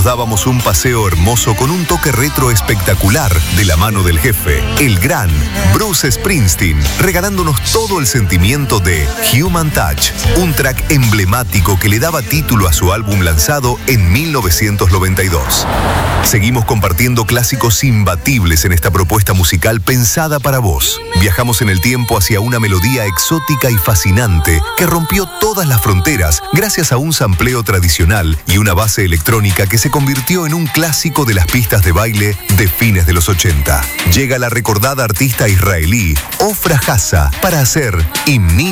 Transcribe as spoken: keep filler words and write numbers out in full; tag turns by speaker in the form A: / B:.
A: dábamos un paseo hermoso con un toque retro espectacular de la mano del jefe, el gran Bruce Springsteen, regalándonos todo el sentimiento de Human Touch, un track emblemático que le daba título a su álbum lanzado en mil novecientos noventa y dos. Seguimos compartiendo clásicos imbatibles en esta propuesta musical pensada para vos. Viajamos en el tiempo hacia una melodía exótica y fascinante que rompió todas las fronteras gracias a un sampleo tradicional y una base electrónica que se convirtió en un clásico de las pistas de baile de fines de los ochenta. Llega la recordada artista israelí Ofra Haza para hacer Himni